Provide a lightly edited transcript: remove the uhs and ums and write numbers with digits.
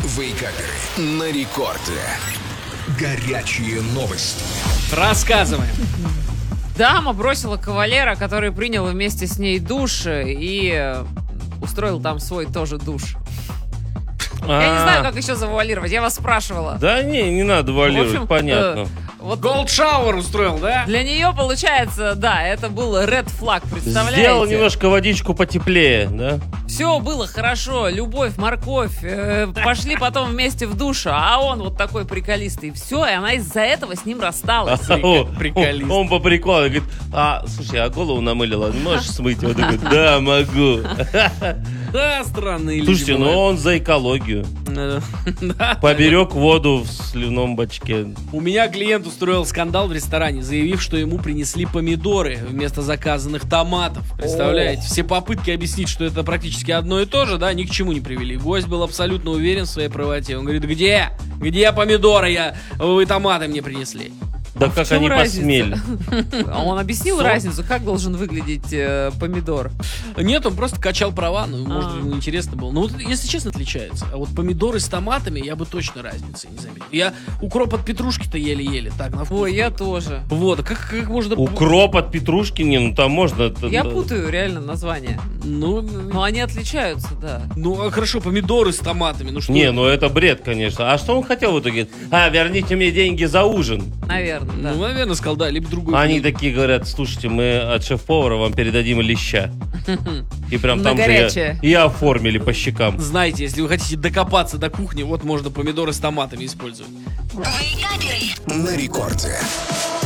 Вейкаперы на рекорде. Горячие новости. Рассказываем. Дама бросила кавалера, который принял вместе с ней душ и устроил там свой тоже душ. Я не знаю, как еще завуалировать. Я вас спрашивала. Да не надо вуалировать, В общем, понятно. Вот Голдшауэр устроил, да? для нее, получается, да, это был red flag, представляете? Сделал немножко водичку потеплее, да? Все было хорошо, любовь, морковь, пошли потом вместе в душ, а он вот такой приколистый. Все, и она из-за этого с ним рассталась. Приколист. Он по приколу говорит: слушай, а голову намылила, можешь смыть? Он такой: да, могу. Да, странные люди. Слушайте, ну он за экологию. Поберег воду в сливном бачке. У меня клиент устроил скандал в ресторане, заявив, что ему принесли помидоры вместо заказанных томатов. Представляете? Все попытки объяснить, что это практически одно и то же, да, ни к чему не привели. Гость был абсолютно уверен в своей правоте. Он говорит: где? Где помидоры? Вы томаты мне принесли. Да как они посмели? А он объяснил разницу, как должен выглядеть помидор? Нет, он просто качал права, может, ему интересно было. Ну, вот, если честно, отличается. А вот помидоры с томатами я бы точно разницы не заметил. Я укроп от петрушки-то еле-еле, так, на вкус. Ой, я тоже. Вот, как можно... Укроп от петрушки, там можно... Я путаю реально названия. Но они отличаются, да. Ну, хорошо, помидоры с томатами, ну что? Не, ну это бред, конечно. А что он хотел в итоге? Верните мне деньги за ужин. Наверное, да. Ну, наверное, сказал, да, либо другой. Они такие говорят: слушайте, мы от шеф-повара вам передадим леща. И прям там же и оформили по щекам. Знаете, если вы хотите докопаться до кухни, вот можно помидоры с томатами использовать. На рекорде.